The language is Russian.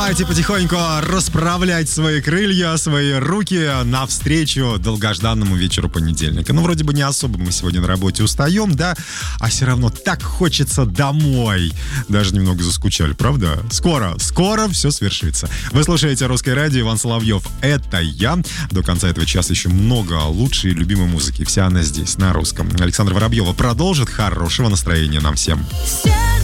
Давайте потихоньку расправлять свои крылья, свои руки навстречу долгожданному вечеру понедельника. Ну, вроде бы не особо мы сегодня на работе устаем, да? А все равно так хочется домой. Даже немного заскучали, правда? Скоро все свершится. Вы слушаете «Русское радио», Иван Соловьев. Это я. До конца этого часа еще много лучшей и любимой музыки. Вся она здесь, на русском. Александра Воробьева продолжит. Хорошего настроения нам всем.